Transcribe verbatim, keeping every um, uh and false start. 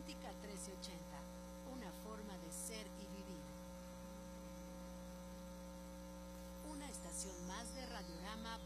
Óptica trece ochenta, una forma de ser y vivir. Una estación más de Radiorama